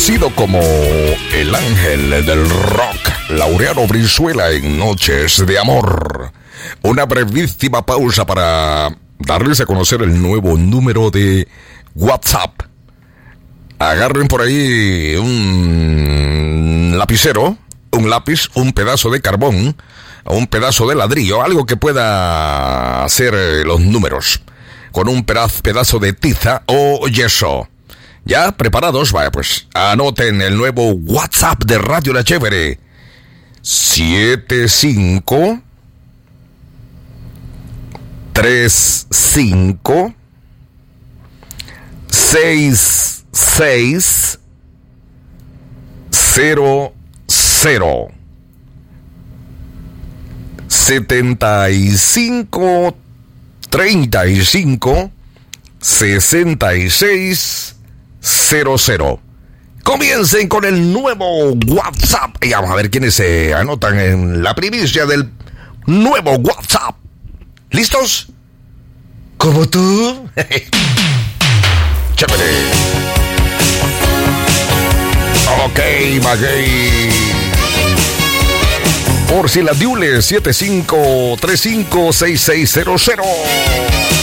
conocido como el ángel del rock, Laureano Brizuela en Noches de Amor. Una brevísima pausa para darles a conocer el nuevo número de WhatsApp. Agarren por ahí un lapicero, un lápiz, un pedazo de carbón, un pedazo de ladrillo, algo que pueda hacer los números, con un pedazo de tiza o yeso. ¿Ya preparados? Vaya, pues anoten el nuevo WhatsApp de Radio La Chévere. 75 35 66 00 75 35 66 00. Comiencen con el nuevo WhatsApp y vamos a ver quiénes se anotan en la primicia del nuevo WhatsApp. ¿Listos? ¿Como tú? Chévere. Ok, Maguey. Por si la Diule 75356600.